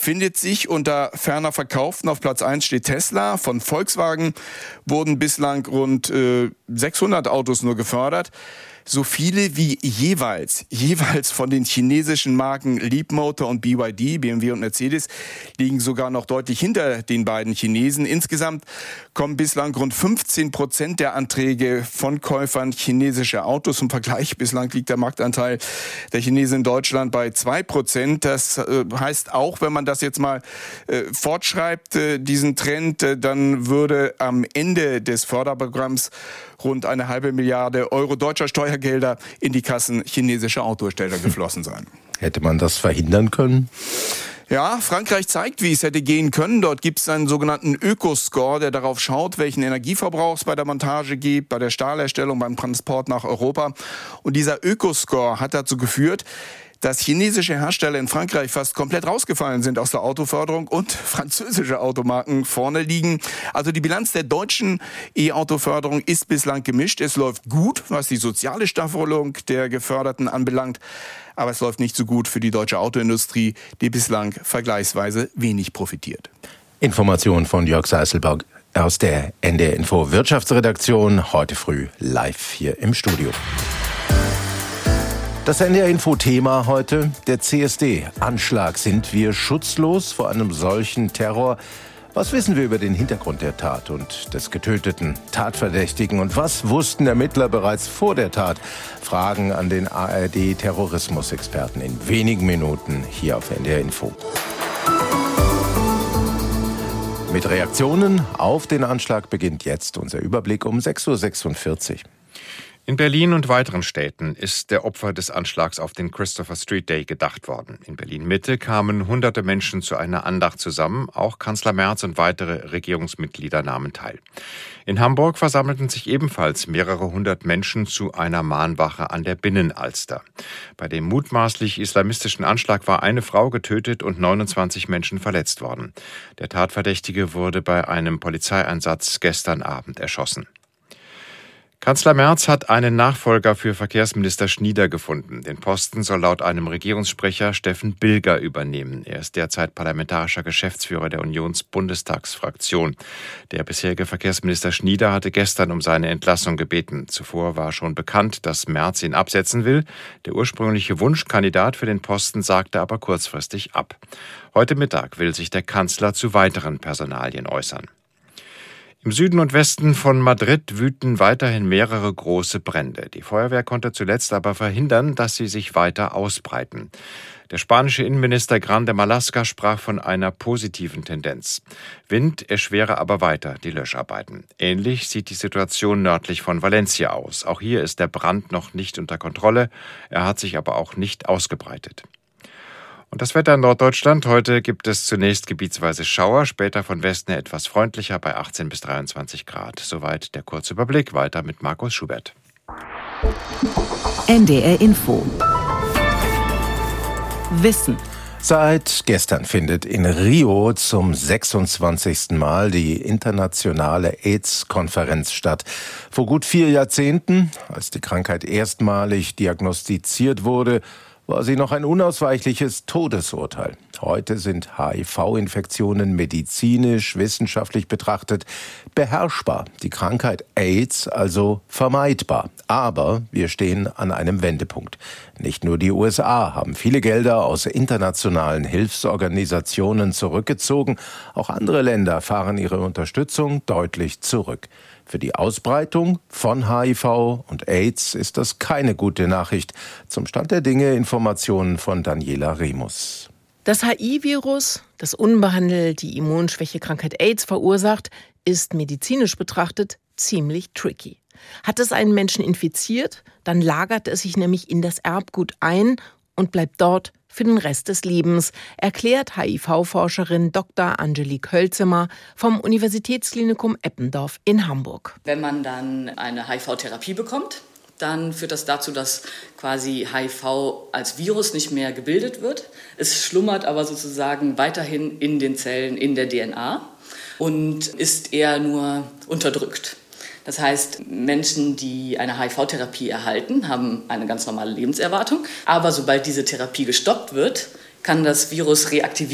findet sich unter ferner Verkauften. Auf Platz 1 steht Tesla. Von Volkswagen wurden bislang rund 600 Autos nur gefördert. So viele wie jeweils von den chinesischen Marken Leapmotor und BYD, BMW und Mercedes, liegen sogar noch deutlich hinter den beiden Chinesen. Insgesamt kommen bislang rund 15% der Anträge von Käufern chinesischer Autos. Im Vergleich bislang liegt der Marktanteil der Chinesen in Deutschland bei 2%. Das heißt auch, wenn man das jetzt mal fortschreibt, diesen Trend, dann würde am Ende des Förderprogramms rund 1,5 Milliarde Euro deutscher Steuergelder in die Kassen chinesischer Autohersteller geflossen sein. Hätte man das verhindern können? Ja, Frankreich zeigt, wie es hätte gehen können. Dort gibt es einen sogenannten Ökoscore, der darauf schaut, welchen Energieverbrauch es bei der Montage gibt, bei der Stahlherstellung, beim Transport nach Europa. Und dieser Ökoscore hat dazu geführt, dass chinesische Hersteller in Frankreich fast komplett rausgefallen sind aus der Autoförderung und französische Automarken vorne liegen. Also die Bilanz der deutschen E-Auto-Förderung ist bislang gemischt. Es läuft gut, was die soziale Staffelung der Geförderten anbelangt. Aber es läuft nicht so gut für die deutsche Autoindustrie, die bislang vergleichsweise wenig profitiert. Information von Jörg Seißelberg aus der NDR Info Wirtschaftsredaktion. Heute früh live hier im Studio. Das NDR-Info-Thema heute, der CSD-Anschlag. Sind wir schutzlos vor einem solchen Terror? Was wissen wir über den Hintergrund der Tat und des getöteten Tatverdächtigen? Und was wussten Ermittler bereits vor der Tat? Fragen an den ARD-Terrorismusexperten in wenigen Minuten hier auf NDR-Info. Mit Reaktionen auf den Anschlag beginnt jetzt unser Überblick um 6.46 Uhr. In Berlin und weiteren Städten ist der Opfer des Anschlags auf den Christopher Street Day gedacht worden. In Berlin-Mitte kamen hunderte Menschen zu einer Andacht zusammen. Auch Kanzler Merz und weitere Regierungsmitglieder nahmen teil. In Hamburg versammelten sich ebenfalls mehrere hundert Menschen zu einer Mahnwache an der Binnenalster. Bei dem mutmaßlich islamistischen Anschlag war eine Frau getötet und 29 Menschen verletzt worden. Der Tatverdächtige wurde bei einem Polizeieinsatz gestern Abend erschossen. Kanzler Merz hat einen Nachfolger für Verkehrsminister Schnieder gefunden. Den Posten soll laut einem Regierungssprecher Steffen Bilger übernehmen. Er ist derzeit parlamentarischer Geschäftsführer der Unions-Bundestagsfraktion. Der bisherige Verkehrsminister Schnieder hatte gestern um seine Entlassung gebeten. Zuvor war schon bekannt, dass Merz ihn absetzen will. Der ursprüngliche Wunschkandidat für den Posten sagte aber kurzfristig ab. Heute Mittag will sich der Kanzler zu weiteren Personalien äußern. Im Süden und Westen von Madrid wüten weiterhin mehrere große Brände. Die Feuerwehr konnte zuletzt aber verhindern, dass sie sich weiter ausbreiten. Der spanische Innenminister Grande Marlaska sprach von einer positiven Tendenz. Wind erschwere aber weiter die Löscharbeiten. Ähnlich sieht die Situation nördlich von Valencia aus. Auch hier ist der Brand noch nicht unter Kontrolle. Er hat sich aber auch nicht ausgebreitet. Und das Wetter in Norddeutschland. Heute gibt es zunächst gebietsweise Schauer, später von Westen her etwas freundlicher bei 18 bis 23 Grad. Soweit der Kurzüberblick. Weiter mit Markus Schubert. NDR Info. Wissen. Seit gestern findet in Rio zum 26. Mal die internationale AIDS-Konferenz statt. Vor gut 4 Jahrzehnten, als die Krankheit erstmalig diagnostiziert wurde, war sie noch ein unausweichliches Todesurteil. Heute sind HIV-Infektionen medizinisch, wissenschaftlich betrachtet beherrschbar. Die Krankheit AIDS also vermeidbar. Aber wir stehen an einem Wendepunkt. Nicht nur die USA haben viele Gelder aus internationalen Hilfsorganisationen zurückgezogen. Auch andere Länder fahren ihre Unterstützung deutlich zurück. Für die Ausbreitung von HIV und AIDS ist das keine gute Nachricht. Zum Stand der Dinge Informationen von Daniela Remus. Das HIV-Virus, das unbehandelt die Immunschwächekrankheit AIDS verursacht, ist medizinisch betrachtet ziemlich tricky. Hat es einen Menschen infiziert, dann lagert es sich nämlich in das Erbgut ein und bleibt dort für den Rest des Lebens, erklärt HIV-Forscherin Dr. Angelique Hölzemer vom Universitätsklinikum Eppendorf in Hamburg. Wenn man dann eine HIV-Therapie bekommt, dann führt das dazu, dass quasi HIV als Virus nicht mehr gebildet wird. Es schlummert aber sozusagen weiterhin in den Zellen, in der DNA und ist eher nur unterdrückt. Das heißt, Menschen, die eine HIV-Therapie erhalten, haben eine ganz normale Lebenserwartung. Aber sobald diese Therapie gestoppt wird, kann das Virus reaktiviert